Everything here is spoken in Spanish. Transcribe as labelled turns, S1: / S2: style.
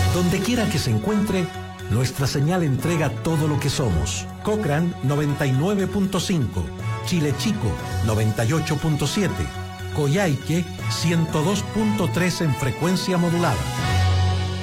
S1: Donde quiera que se encuentre, nuestra señal entrega todo lo que somos. Cochrane 99.5, Chile Chico 98.7, Coyhaique 102.3 en frecuencia modulada.